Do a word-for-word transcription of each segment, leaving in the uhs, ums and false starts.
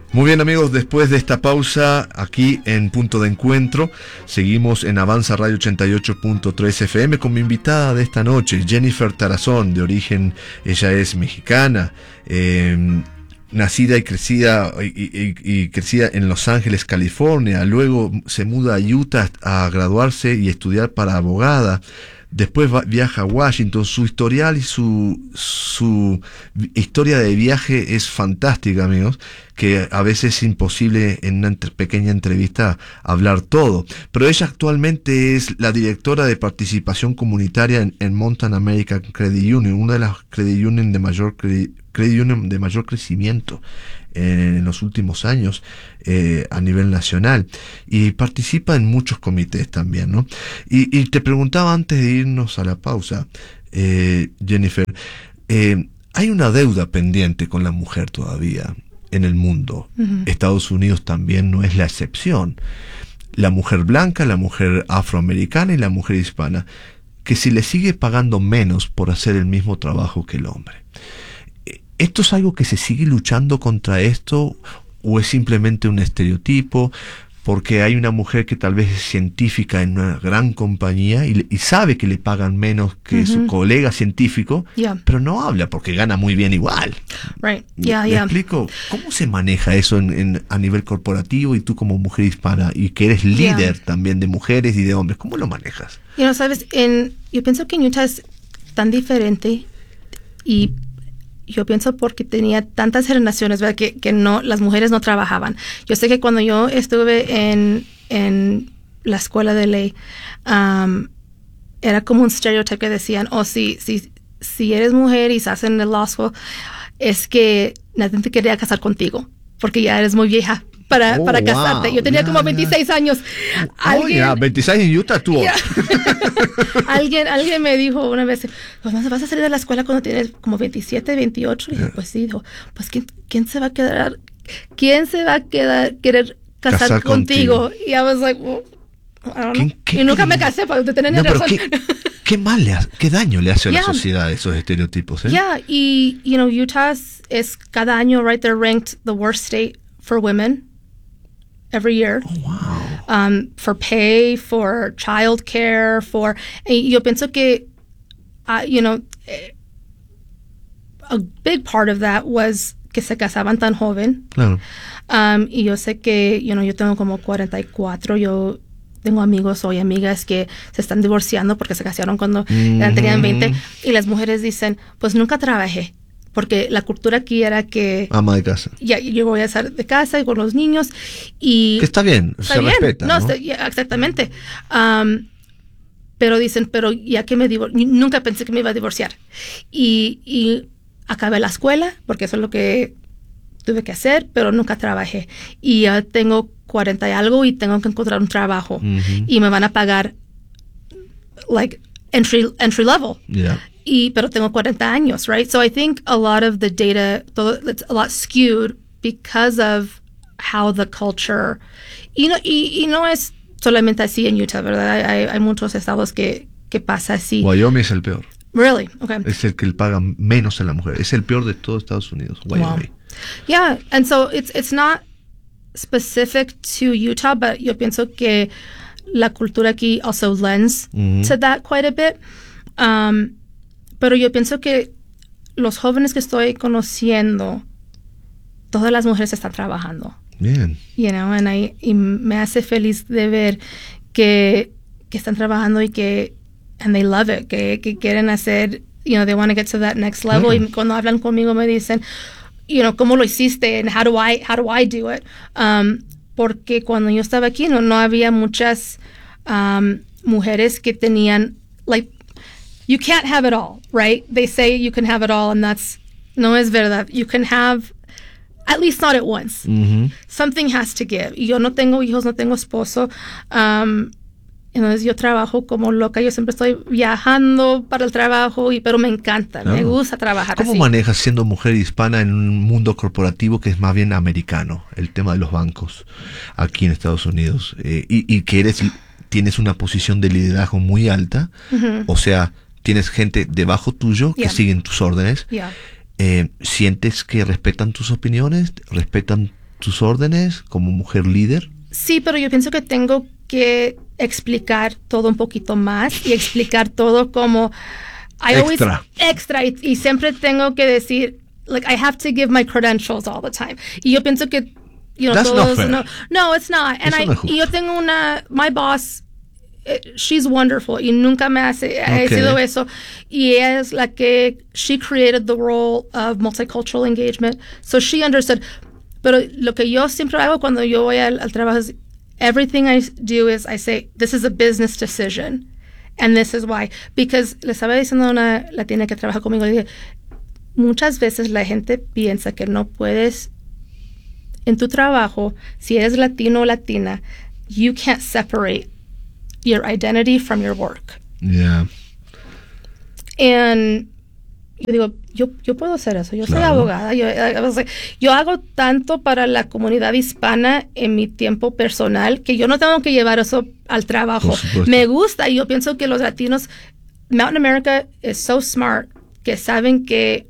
Muy bien, amigos, después de esta pausa aquí en Punto de Encuentro, seguimos en Avanza Radio ochenta y ocho punto tres F M con mi invitada de esta noche, Jennifer Tarazón, de origen, ella es mexicana, eh, nacida y crecida y, y, y crecida en Los Ángeles, California, luego se muda a Utah a graduarse y estudiar para abogada. Después va, viaja a Washington. Su historial y su, su historia de viaje es fantástica, amigos, que a veces es imposible en una entre, pequeña entrevista hablar todo. Pero ella actualmente es la directora de participación comunitaria en, en Mountain American Credit Union, una de las credit union de mayor credit, credit union de mayor crecimiento en los últimos años eh, a nivel nacional, y participa en muchos comités también, ¿no? Y, y te preguntaba antes de irnos a la pausa, eh, Jennifer, eh, hay una deuda pendiente con la mujer todavía en el mundo. Uh-huh. Estados Unidos también no es la excepción. La mujer blanca, la mujer afroamericana y la mujer hispana, que se le sigue pagando menos por hacer el mismo trabajo que el hombre. ¿Esto es algo que se sigue luchando contra esto o es simplemente un estereotipo? Porque hay una mujer que tal vez es científica en una gran compañía y, y sabe que le pagan menos que uh-huh. su colega científico, yeah. pero no habla porque gana muy bien igual. Right. Yeah, ¿Me yeah. explico? ¿Cómo se maneja eso en, en, a nivel corporativo y tú como mujer hispana y que eres líder yeah. también de mujeres y de hombres? ¿Cómo lo manejas? You know, sabes, en, yo pienso que en Utah es tan diferente y yo pienso porque tenía tantas generaciones, ¿verdad? Que, que no, las mujeres no trabajaban. Yo sé que cuando yo estuve en, en la escuela de ley, um, era como un stereotipo que decían, oh, si, si, si eres mujer y estás en el law school, es que nadie te quería casar contigo, porque ya eres muy vieja para, oh, para casarte. Wow. Yo tenía yeah, como veintiséis yeah. años. Oh, ya, yeah. veintiséis en Utah tú. Yeah. alguien, alguien me dijo una vez, pues vas a salir de la escuela cuando tienes como veintisiete, veintiocho. Y yeah. dije, pues sí, dijo, pues ¿quién, quién se va a quedar, quién se va a quedar, querer casar, casar contigo? contigo? Y I was like, well, I don't know. ¿Qué, y nunca qué, me casé, para usted tener no, razón. ¿Qué, qué mal le hace, qué daño le hace yeah. a la sociedad esos estereotipos? ¿eh? Yeah, y, you know, Utah es cada año, right, they're ranked the worst state for women every year. Oh, wow. Um, for pay, for child care, for... Y yo pienso que, uh, you know, a big part of that was que se casaban tan joven. Claro. Um, y yo sé que, you know, yo tengo como cuarenta y cuatro, yo tengo amigos o amigas que se están divorciando porque se casaron cuando mm-hmm. tenían veinte, y las mujeres dicen, pues nunca trabajé. Porque la cultura aquí era que... ama de casa. Ya, yo voy a estar de casa y con los niños y... que está bien, está se bien. respeta, ¿no? No, está, yeah, exactamente. Um, pero dicen, pero ya que me divorcié, nunca pensé que me iba a divorciar. Y, y acabé la escuela, porque eso es lo que tuve que hacer, pero nunca trabajé. Y ya tengo cuarenta y algo y tengo que encontrar un trabajo. Mm-hmm. Y me van a pagar, like, entry, entry level. Yeah. Y, pero tengo cuarenta años, right? So I think a lot of the data, todo, it's a lot skewed because of how the culture, y no, y, y no es solamente así en Utah, ¿verdad? Hay, hay muchos estados que, que pasa así. Wyoming es el peor. Really? Okay. Es el que le paga menos a la mujer. Es el peor de todo Estados Unidos, Wyoming. Wow. Yeah, and so it's, it's not specific to Utah, but yo pienso que la cultura aquí also lends mm-hmm. to that quite a bit. Um, Pero yo pienso que los jóvenes que estoy conociendo, todas las mujeres están trabajando. Bien. You know, and I, y me hace feliz de ver que, que están trabajando y que, and they love it, que, que quieren hacer, you know, they want to get to that next level. Mm. Y cuando hablan conmigo me dicen, you know, ¿cómo lo hiciste? And how do I, how do I do it? Um, porque cuando yo estaba aquí no, no había muchas um, mujeres que tenían, like, you can't have it all, right? They say you can have it all, and that's, no es verdad. You can have, at least not at once. Mm-hmm. Something has to give. Y yo no tengo hijos, no tengo esposo. Um, entonces yo trabajo como loca. Yo siempre estoy viajando para el trabajo, y pero me encanta, claro. Me gusta trabajar ¿Cómo así. manejas siendo mujer hispana en un mundo corporativo que es más bien americano? El tema de los bancos aquí en Estados Unidos. Eh, y, y que eres, tienes una posición de liderazgo muy alta. Mm-hmm. O sea, tienes gente debajo tuyo que yeah. siguen tus órdenes. Yeah. Eh, ¿Sientes que respetan tus opiniones? ¿Respetan tus órdenes como mujer líder? Sí, pero yo pienso que tengo que explicar todo un poquito más y explicar todo como I extra. Always, extra y, y siempre tengo que decir like I have to give my credentials all the time. Y yo pienso que you know, That's todos, not fair. No, no, it's not. And Eso I, no es justo. y yo tengo una my boss, she's wonderful y nunca me hace Okay. ha sido eso, y ella es la que she created the role of multicultural engagement, so she understood. Pero lo que yo siempre hago cuando yo voy al, al trabajo es everything I do is I say this is a business decision and this is why, because le estaba diciendo a una latina que trabaja conmigo, le dije, muchas veces la gente piensa que no puedes en tu trabajo, si eres latino o latina, you can't separate your identity from your work. Yeah. And yo digo, yo, yo puedo hacer eso, yo Claro. soy abogada, yo, yo hago tanto para la comunidad hispana en mi tiempo personal que yo no tengo que llevar eso al trabajo. Por supuesto. Me gusta y yo pienso que los latinos, Mountain America is so smart que saben que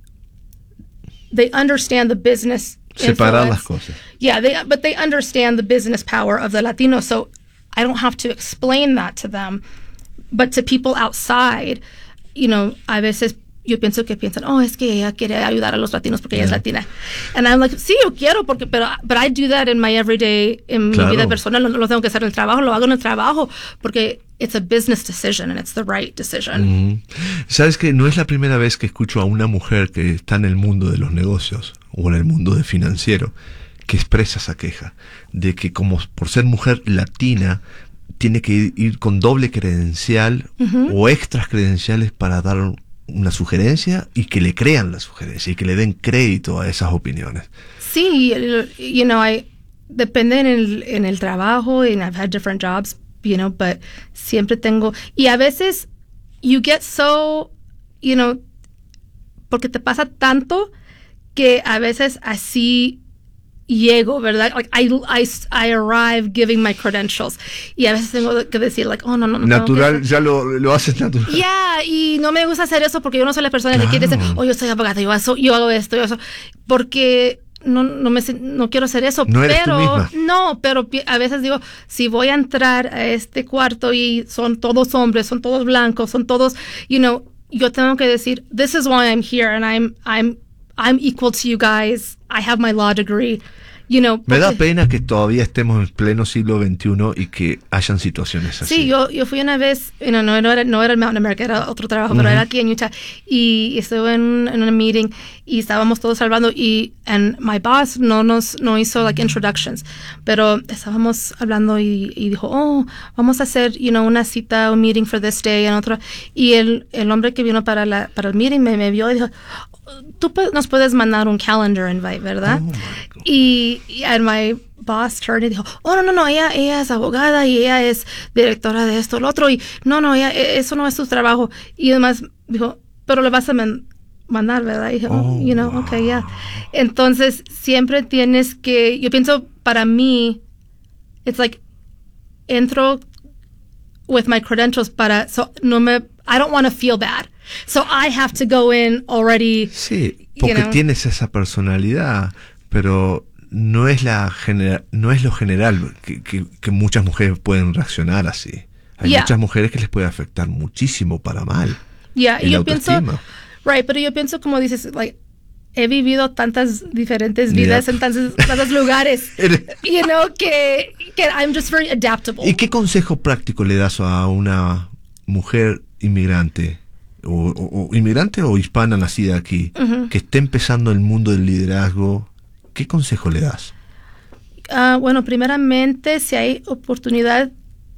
they understand the business Separar influence. las cosas. Yeah, they, but they understand the business power of the Latino, so I don't have to explain that to them. But to people outside, you know, a veces yo pienso que piensan, oh, es que ella quiere ayudar a los latinos porque ella Yeah. es latina. And I'm like, sí, yo quiero, porque, pero but I do that in my everyday, en Claro. mi vida personal, no, no lo tengo que hacer en el trabajo, lo hago en el trabajo, porque it's a business decision and it's the right decision. Mm. Sabes que no es la primera vez que escucho a una mujer que está en el mundo de los negocios o en el mundo de financiero que expresa esa queja de que como por ser mujer latina tiene que ir, ir con doble credencial Uh-huh. o extras credenciales para dar una sugerencia y que le crean la sugerencia y que le den crédito a esas opiniones. Sí, you know, I depende en el, en el trabajo, and I've had different jobs, you know, but siempre tengo, y a veces you get so, you know, porque te pasa tanto que a veces así llego, ¿verdad? Like I, I, I arrive giving my credentials y a veces tengo que decir like, oh, no, no, no. Natural, ya lo, lo haces natural. Ya, yeah, y no me gusta hacer eso porque yo no soy la persona Claro. que quiere decir, oh, yo soy abogada, yo, hago, yo hago esto, yo hago eso, porque no, no, me, no quiero hacer eso. No eres pero, tú misma. No, pero a veces digo, si voy a entrar a este cuarto y son todos hombres, son todos blancos, son todos, you know, yo tengo que decir, this is why I'm here and I'm, I'm, I'm equal to you guys. I have my law degree. You know, Me da porque- pena que todavía estemos en pleno siglo veintiuno y que hayan situaciones así. Sí, yo, yo fui una vez, you know, no, no, era, no era el Mountain America, era otro trabajo, pero Ujú. era aquí en Utah, y estuve en, en una meeting y estábamos todos hablando y and my boss no nos no hizo like introductions, pero estábamos hablando y, y dijo, oh, vamos a hacer, you know, una cita, un meeting for this day, and otro, y el, el hombre que vino para la para el meeting me, me vio y dijo, tú pu- nos puedes mandar un calendar invite, ¿verdad? Oh, my God. Y, y and my boss turned y dijo, oh, no, no, no, ella, ella es abogada y ella es directora de esto, lo otro, y no, no, ella, eso no es su trabajo. Y además dijo, pero le vas a man- mandar, ¿verdad? Y dije, oh, Oh, you know, okay, yeah. Entonces, siempre tienes que, yo pienso, para mí, it's like, entro with my credentials para, so no me, I don't want to feel bad. So I have to go in already. Sí, porque you know. tienes esa personalidad, pero no es la genera- no es lo general que, que, que muchas mujeres pueden reaccionar así. Hay Yeah. muchas mujeres que les puede afectar muchísimo para mal. Yeah, el y yo pienso, autoestima. right, pero yo pienso como dices, like, he vivido tantas diferentes vidas Yeah. en tantos, tantos lugares, you know, que, que I'm just very adaptable. ¿Y qué consejo práctico le das a una mujer inmigrante o, o- o inmigrante o hispana nacida aquí Ujú. que esté empezando el mundo del liderazgo? ¿Qué consejo le das? Ah, bueno, primeramente, si hay oportunidad,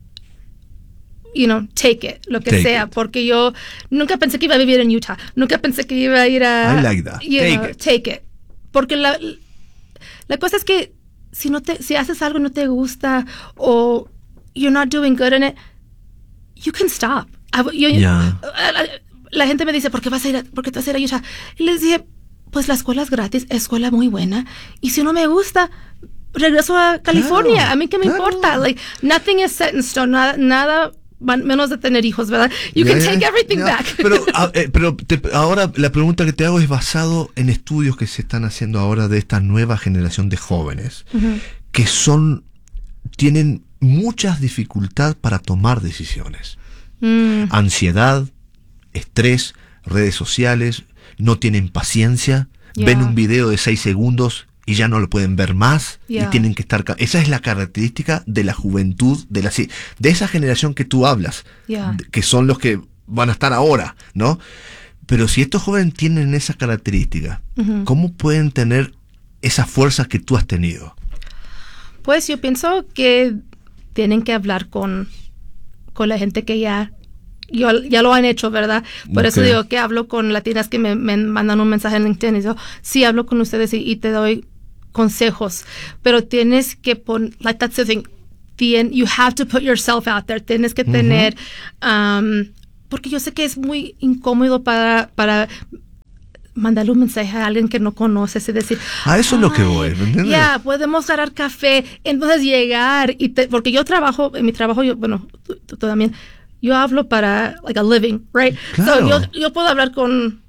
you know, take it, lo que Take sea, it. porque yo nunca pensé que iba a vivir en Utah, nunca pensé que iba a ir a... I like that. you Take know, it. Take it. Porque la, la cosa es que si no te, si haces algo y no te gusta o you're not doing good in it, you can stop. I- yo- Yeah. la, la gente me dice, ¿por qué vas a ir a, por qué te vas a ir a Utah? Y les dije, pues la escuela es gratis, escuela muy buena, y si no me gusta, regreso a California. Claro, A mí qué me claro. importa. Like, nothing is set in stone. Nada, nada man, menos de tener hijos, ¿verdad? You Ya, can ya, take everything ya. back. Pero, a- eh, pero te- ahora la pregunta que te hago es basado en estudios que se están haciendo ahora de esta nueva generación de jóvenes, Ujú. que son, tienen muchas dificultades para tomar decisiones. Mm, Ansiedad, estrés, redes sociales, no tienen paciencia, Yeah. ven un video de seis segundos y ya no lo pueden ver más y Yeah. tienen que estar... ca- Esa es la característica de la juventud, de, la, ci- de esa generación que tú hablas, Yeah. de- que son los que van a estar ahora, ¿no? Pero si estos jóvenes tienen esa característica, Ujú. ¿cómo pueden tener esa fuerza que tú has tenido? Pues yo pienso que tienen que hablar con, con la gente que ya, yo, ya lo han hecho, ¿verdad? Por eso Ok. digo que hablo con latinas que me, me mandan un mensaje en LinkedIn y digo, sí, hablo con ustedes y, y te doy consejos, pero tienes que poner, like that's the thing, Tien- you have to put yourself out there, tienes que tener, um, porque yo sé que es muy incómodo para, para mandarle un mensaje a alguien que no conoces y decir, A eso es lo que "Ay, voy, ¿me entiendes? ya, podemos ganar café, entonces llegar y te, porque yo trabajo, en mi trabajo, yo, bueno, tú, tú también, yo hablo para, like, a living, right? Claro. So, yo, yo puedo hablar con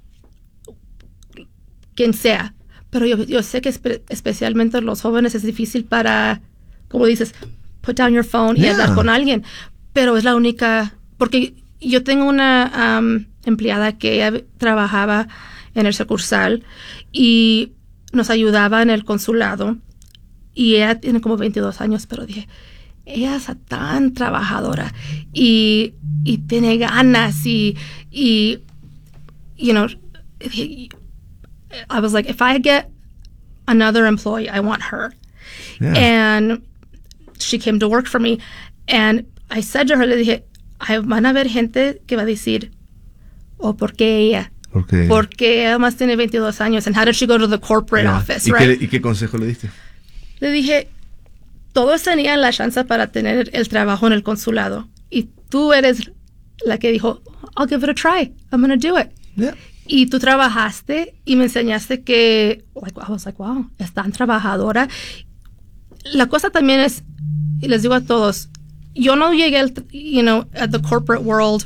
quien sea, pero yo, yo sé que espe- especialmente los jóvenes es difícil para, como dices, put down your phone y Yeah. hablar con alguien, pero es la única, porque yo tengo una um, empleada que ella trabajaba en el sucursal y nos ayudaba en el consulado y ella tiene como veintidós años, pero dije, ella es tan trabajadora y, y tiene ganas y, y, you know, I was like, if I get another employee, I want her. Yeah. And she came to work for me. And I said to her, le dije, "Ay, van a haber gente que va a decir, oh, ¿por qué ella? Porque, Porque ella más tiene veintidós años. And how did she go to the corporate Yeah. office, ¿Y, right?" qué, ¿Y qué consejo le diste? Le dije, todos tenían la chance para tener el trabajo en el consulado. Y tú eres la que dijo, I'll give it a try. I'm going to do it. Yeah. Y tú trabajaste y me enseñaste que, like, I was like, wow, es tan trabajadora. La cosa también es, y les digo a todos, yo no llegué, al, you know, at the corporate world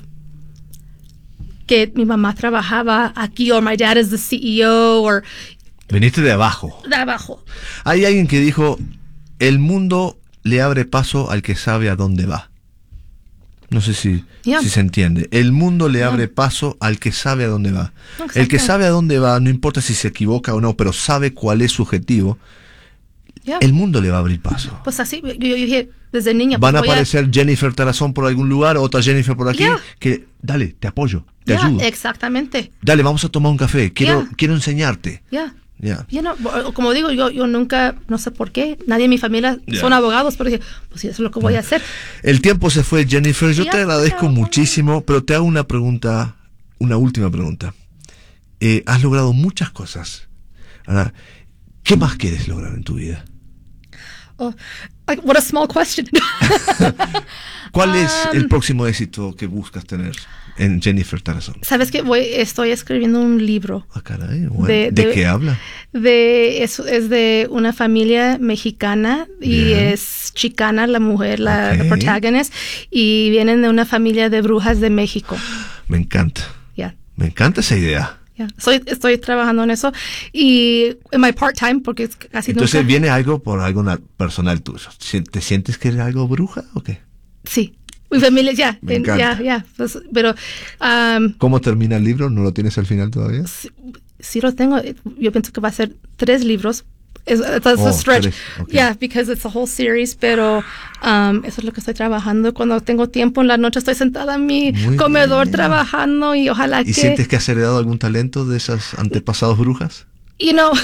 que mi mamá trabajaba aquí, o my dad is the C E O, o Veniste de abajo. de abajo. Hay alguien que dijo, el mundo le abre paso al que sabe a dónde va. No sé si, Yeah. si se entiende. El mundo le Yeah. abre paso al que sabe a dónde va. Exacto. El que sabe a dónde va, no importa si se equivoca o no, pero sabe cuál es su objetivo, Yeah. el mundo le va a abrir paso. Pues así, yo, yo dije desde niña. Van a pues voy aparecer Jennifer Tarazón por algún lugar, otra Jennifer por aquí, Yeah. que dale, te apoyo, te Yeah, ayudo. exactamente. Dale, vamos a tomar un café, quiero, Yeah. quiero enseñarte. Ya. Ya. You know, bo- como digo, yo, yo nunca, no sé por qué, nadie en mi familia Yeah. son abogados, pero dije, pues sí, eso es lo que voy a hacer. El tiempo se fue, Jennifer. Yo Ya te se agradezco acabó. muchísimo, pero te hago una pregunta, una última pregunta. Eh, has logrado muchas cosas. Ahora, ¿qué más quieres lograr en tu vida? Oh, like, what a small question. ¿Cuál es el Um, próximo éxito que buscas tener en Jennifer Tarazón? Sabes que voy, estoy escribiendo un libro. Ah, caray, bueno. De- ¿De, de- qué habla? De es, es de una familia mexicana y Bien. es chicana la mujer, la, la Ok. protagonista, y vienen de una familia de brujas de México. Me encanta. Ya. Me encanta esa idea. ya. Soy, estoy trabajando en eso y en my part-time porque es casi Entonces nunca. viene algo por algo na- personal tuyo. ¿Si- ¿Te sientes que eres algo bruja o qué? Sí, mi familia, ya, Me en- encanta. ya, ya, pues, pero um, ¿Cómo termina el libro? ¿No lo tienes al final todavía? sí, sí lo tengo, yo pienso que va a ser tres libros, es it's a Oh, stretch, tres, ok. yeah, because it's a whole series, pero um, eso es lo que estoy trabajando, cuando tengo tiempo en la noche estoy sentada en mi Muy comedor bien. trabajando y ojalá ¿Y que, sientes que has heredado algún talento de esas antepasados brujas? you know,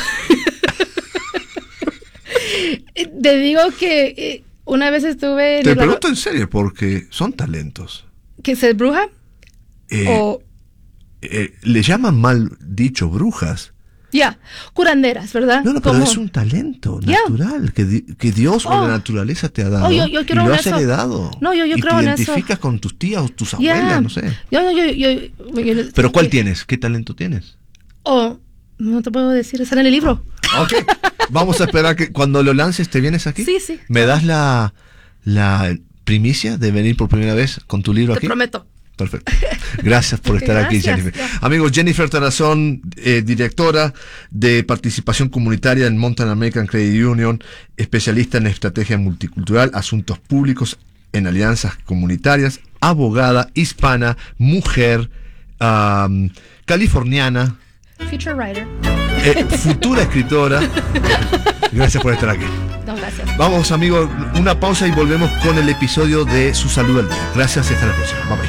te digo que eh, una vez estuve en Te el- pregunto en serio, porque son talentos. que se bruja Eh, o eh, le llaman mal dicho brujas. ya, curanderas, ¿verdad? No, no, pero Como- es un talento Yeah. natural que, di- que Dios o Oh. la naturaleza te ha dado. Oh, yo- yo creo y lo en has eso. heredado. No, yo- yo y creo te en eso. identificas con tus tías o tus Yeah. abuelas, no sé. Yo, yo, yo, yo, yo- Pero ¿cuál eh, tienes? ¿Qué talento tienes? Oh, no te puedo decir, está en el libro. Ok. Vamos a esperar que cuando lo lances te vienes aquí. Sí, sí. ¿Me das la, la primicia de venir por primera vez con tu libro Te aquí? Te prometo. Perfecto. Gracias por estar aquí, Jennifer. Amigos, Jennifer Tarazón, eh, directora de participación comunitaria en Mountain American Credit Union, especialista en estrategia multicultural, asuntos públicos en alianzas comunitarias, abogada hispana, mujer, um, californiana, future writer, eh, futura escritora. Gracias por estar aquí. No, gracias. Vamos, amigos, una pausa y volvemos con el episodio de Su Salud al Día. Gracias y hasta la próxima. Bye bye.